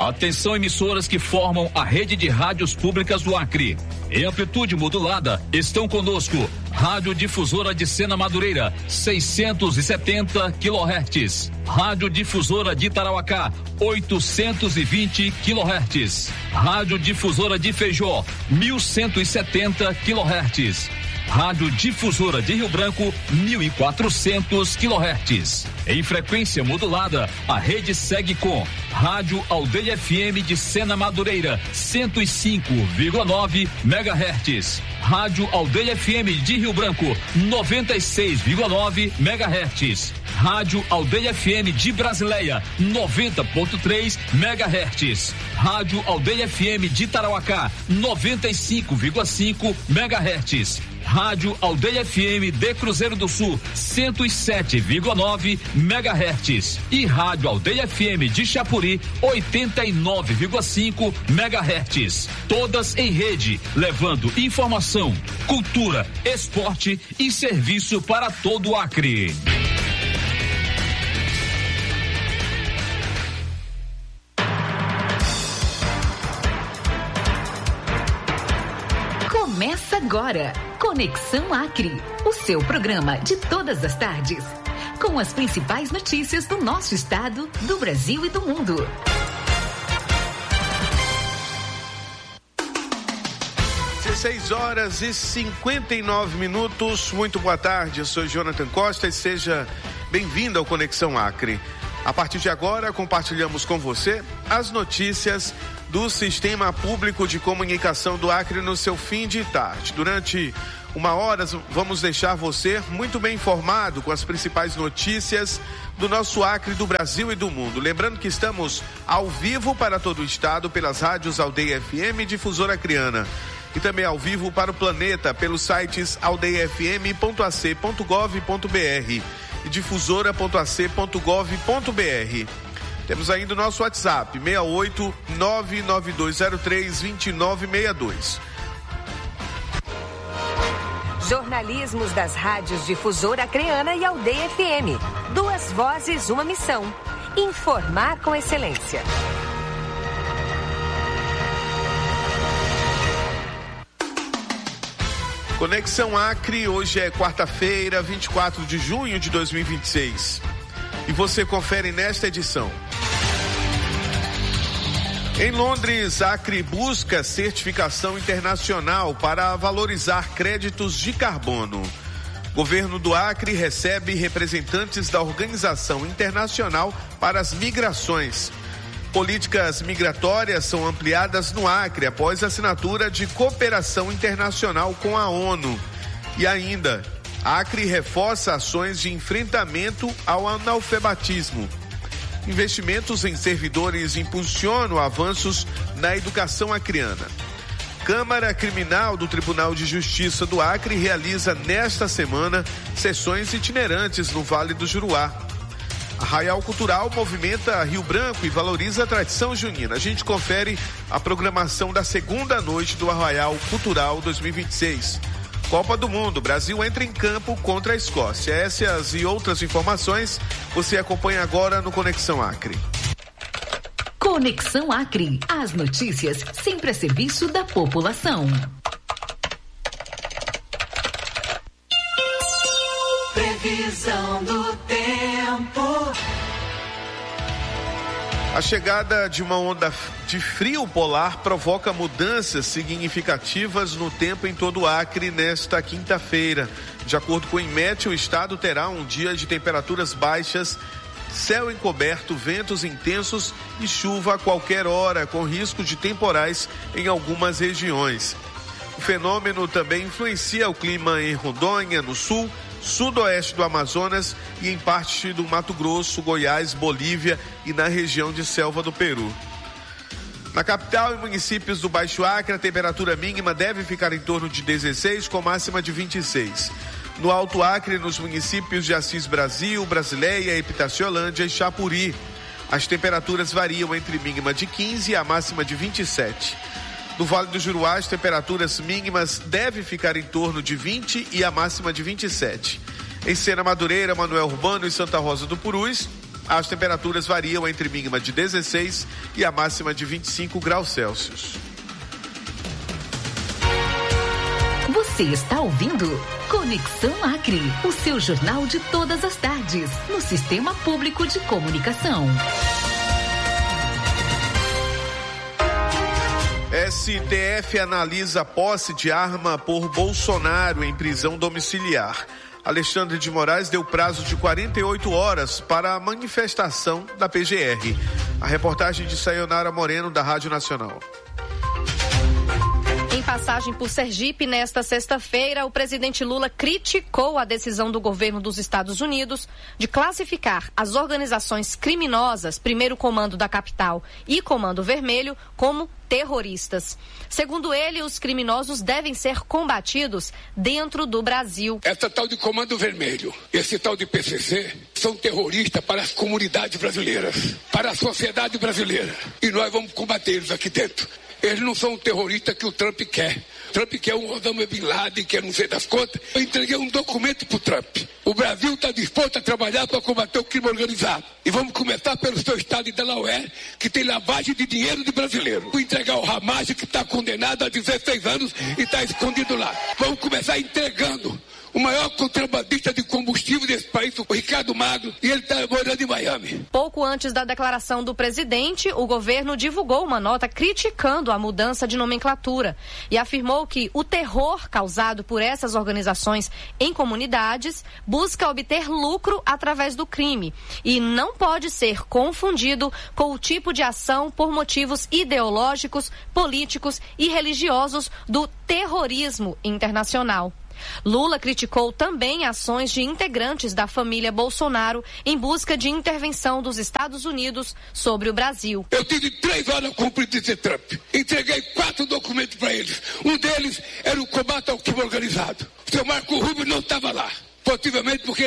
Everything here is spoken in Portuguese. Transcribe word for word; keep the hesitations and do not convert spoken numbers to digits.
Atenção, emissoras que formam a rede de rádios públicas do Acre. Em amplitude modulada, estão conosco Rádio Difusora de Sena Madureira, seiscentos e setenta quilohertz. Rádio Difusora de Tarauacá, oitocentos e vinte quilohertz. Rádio Difusora de Feijó, mil cento e setenta quilohertz. Rádio Difusora de Rio Branco, mil e quatrocentos quilohertz. Em frequência modulada, a rede segue com Rádio Aldeia F M de Sena Madureira, cento e cinco vírgula nove megahertz. Rádio Aldeia F M de Rio Branco, noventa e seis vírgula nove megahertz. Rádio Aldeia F M de Brasileia, noventa ponto três megahertz. Rádio Aldeia F M de Tarauacá, noventa e cinco vírgula cinco megahertz. Rádio Aldeia F M de Cruzeiro do Sul, cento e sete vírgula nove megahertz. E Rádio Aldeia F M de Chapuri, oitenta e nove vírgula cinco megahertz. Todas em rede, levando informação, cultura, esporte e serviço para todo o Acre. Começa agora, Conexão Acre, o seu programa de todas as tardes, com as principais notícias do nosso estado, do Brasil e do mundo. dezesseis horas e cinquenta e nove minutos, muito boa tarde, eu sou Jonathan Costa e seja bem-vindo ao Conexão Acre. A partir de agora, compartilhamos com você as notícias do Sistema Público de Comunicação do Acre no seu fim de tarde. Durante uma hora, vamos deixar você muito bem informado com as principais notícias do nosso Acre, do Brasil e do mundo. Lembrando que estamos ao vivo para todo o estado pelas rádios Aldeia F M e Difusora Acreana. E também ao vivo para o planeta pelos sites aldeia f m ponto a c ponto gov ponto b r e difusora ponto a c ponto gov ponto b r. Temos ainda o nosso WhatsApp, seis oito nove nove dois zero três dois nove seis dois. Jornalismos das rádios Difusora Acreana e Aldeia F M. Duas vozes, uma missão. Informar com excelência. Conexão Acre, hoje é quarta-feira, vinte e quatro de junho de dois mil e vinte e seis. E você confere nesta edição. Em Londres, Acre busca certificação internacional para valorizar créditos de carbono. Governo do Acre recebe representantes da Organização Internacional para as Migrações. Políticas migratórias são ampliadas no Acre após a assinatura de cooperação internacional com a ONU. E ainda, Acre reforça ações de enfrentamento ao analfabetismo. Investimentos em servidores impulsionam avanços na educação acreana. Câmara Criminal do Tribunal de Justiça do Acre realiza nesta semana sessões itinerantes no Vale do Juruá. Arraial Cultural movimenta Rio Branco e valoriza a tradição junina. A gente confere a programação da segunda noite do Arraial Cultural dois mil e vinte e seis. Copa do Mundo, Brasil entra em campo contra a Escócia. Essas e outras informações você acompanha agora no Conexão Acre. Conexão Acre, as notícias sempre a serviço da população. Previsão do tempo. A chegada de uma onda de frio polar provoca mudanças significativas no tempo em todo o Acre nesta quinta-feira. De acordo com o INMET, o estado terá um dia de temperaturas baixas, céu encoberto, ventos intensos e chuva a qualquer hora, com risco de temporais em algumas regiões. O fenômeno também influencia o clima em Rondônia, no sul, sudoeste do Amazonas e em parte do Mato Grosso, Goiás, Bolívia e na região de Selva do Peru. Na capital e municípios do Baixo Acre, a temperatura mínima deve ficar em torno de dezesseis, com máxima de vinte e seis. No Alto Acre, nos municípios de Assis Brasil, Brasileia, Epitaciolândia e Chapuri, as temperaturas variam entre mínima de quinze e a máxima de vinte e sete. No Vale do Juruá, as temperaturas mínimas devem ficar em torno de vinte e a máxima de vinte e sete. Em Sena Madureira, Manoel Urbano e Santa Rosa do Purus, As temperaturas variam entre mínima de dezesseis e a máxima de vinte e cinco graus Celsius. Você está ouvindo Conexão Acre, o seu jornal de todas as tardes, no Sistema Público de Comunicação. S T F analisa posse de arma por Bolsonaro em prisão domiciliar. Alexandre de Moraes deu prazo de quarenta e oito horas para a manifestação da P G R. A reportagem de Sayonara Moreno, da Rádio Nacional. Em passagem por Sergipe, nesta sexta-feira, o presidente Lula criticou a decisão do governo dos Estados Unidos de classificar as organizações criminosas, Primeiro Comando da Capital e Comando Vermelho, como terroristas. Segundo ele, os criminosos devem ser combatidos dentro do Brasil. Essa tal de Comando Vermelho, esse tal de P C C, são terroristas para as comunidades brasileiras, para a sociedade brasileira. E nós vamos combater eles aqui dentro. Eles não são o terrorista que o Trump quer. Trump quer um Osama Bin Laden, que não sei das contas. Eu entreguei um documento para o Trump. O Brasil está disposto a trabalhar para combater o crime organizado. E vamos começar pelo seu estado de Delaware, que tem lavagem de dinheiro de brasileiro. Vou entregar o Hamas, que está condenado a dezesseis anos e está escondido lá. Vamos começar entregando o maior contrabandista de combustível desse país, o Ricardo Magro, e ele está morando em Miami. Pouco antes da declaração do presidente, o governo divulgou uma nota criticando a mudança de nomenclatura e afirmou que o terror causado por essas organizações em comunidades busca obter lucro através do crime e não pode ser confundido com o tipo de ação por motivos ideológicos, políticos e religiosos do terrorismo internacional. Lula criticou também ações de integrantes da família Bolsonaro em busca de intervenção dos Estados Unidos sobre o Brasil. Eu tive três horas cumpridas de Trump. Entreguei quatro documentos para eles. Um deles era o combate ao crime organizado. O seu Marco Rubio não estava lá. Possivelmente porque